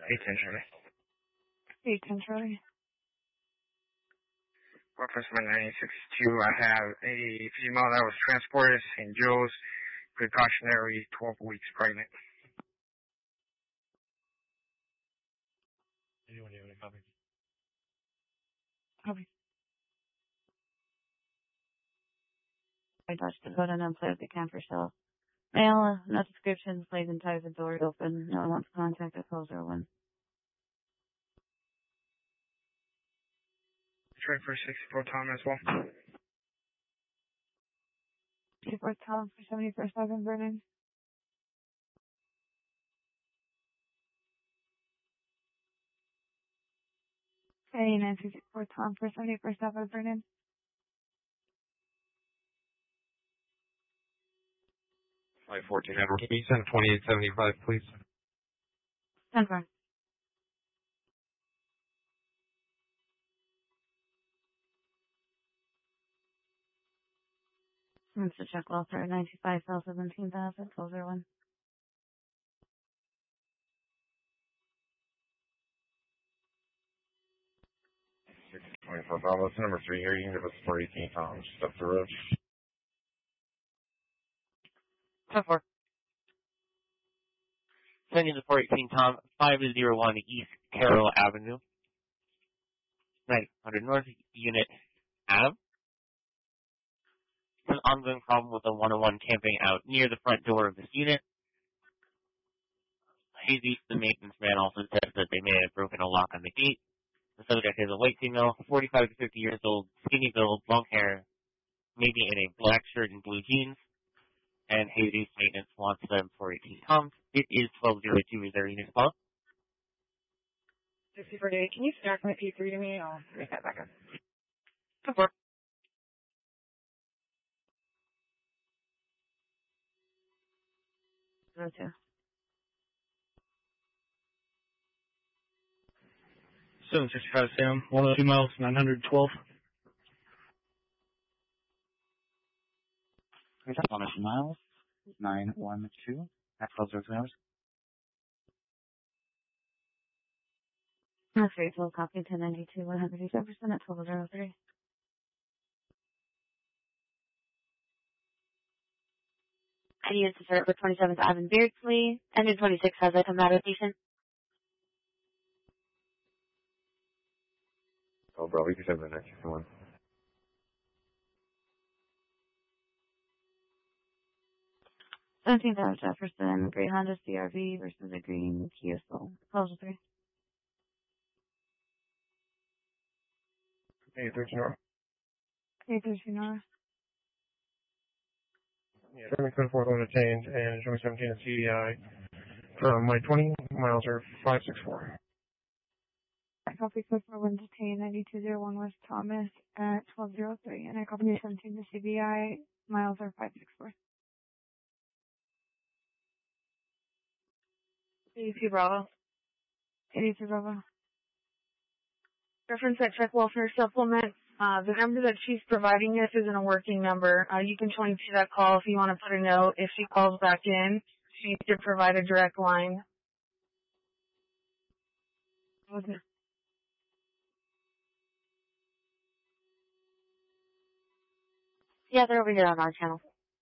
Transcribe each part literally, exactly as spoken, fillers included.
eight ten Charlie. eight ten Charlie. Reference number nine six two, I have a female that was transported to Saint Joe's, precautionary, twelve weeks pregnant. Anyone have any comments? Copy. I touched the button and played the camper shell. Mail, no descriptions, plays and ties the doors open. No one wants to contact a call zero one. Try for sixty-four Tom as well. sixty-four Tom for seventy-first Avenue, Vernon. eighty-nine sixty-four Tom for seventy-first Avenue, Vernon. five fourteen Edward. Can you send twenty-eight seventy-five, please? ten four. Mister Chuck Welfare, ninety-five South seventeen thousand, twelve oh one. six twenty-four Bravo. That's number three here. You can give us four eighteen Tom. Just up the road. ten four. Sending to four eighteen Tom, five oh one East Carroll Avenue. nine hundred North Unit Ave. An ongoing problem with a one oh one camping out near the front door of this unit. Hazy, the maintenance man, also says that they may have broken a lock on the gate. The subject is a white female, forty-five to fifty years old, skinny build, long hair, maybe in a black shirt and blue jeans. And Hazy's maintenance wants them for eighteen Tom. It is twelve oh two. Is there a unit spot? sixty-four day. Can you stack my P three to me? I'll make that back up. ten four. zero two. seven sixty-five Sam, one oh two miles, nine hundred twelve. one oh two miles, nine one two, at twelve zero two hours. That's very full copy, ten ninety-two, one hundred eighty-seven percent at twelve oh three. I need to start with twenty-seventh Avenue, Beardsley. Engine twenty-six has I come out of station. Oh, bro, we can send the next one. seventeenth Avenue, Jefferson, gray Honda C R V versus a green Kia Soul. twelve oh three. eight thirteen North. eight thirteen North. Yeah, German code four one attained, and German seventeen at C D I. From my twenty miles are five six four. I copy code four one detained, ninety-two oh one West Thomas at twelve oh three, and I copy seventeen to C B I, miles are five six four. eighty-two Bravo. eighty-two Bravo. Reference at check welfare supplement. Uh, the number that she's providing us isn't a working number. Uh, you can twenty-two that call if you want to put a note. If she calls back in, she needs to provide a direct line. Okay. Yeah, they're over here on our channel.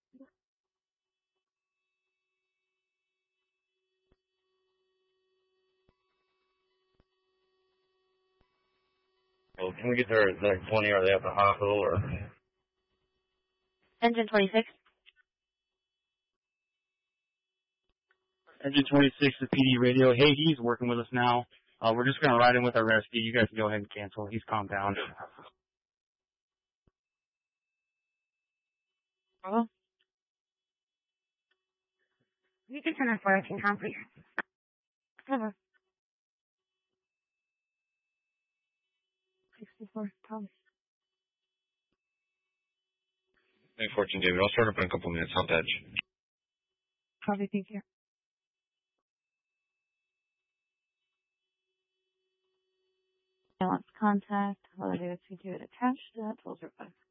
Well, can we get there at like twenty? Are they at the hospital or? Engine twenty-six. Engine twenty-six, the P D radio. Hey, he's working with us now. Uh, we're just going to ride in with our rescue. You guys can go ahead and cancel. He's calmed down. Hello? You can turn on four eighteen Tom, please. Hello. sixty-four Tom. Hey, Fortune David, I'll start up in a couple minutes. Hot edge. Copy, thank you. I want contact. Holiday with C two attached. That's twelve oh five.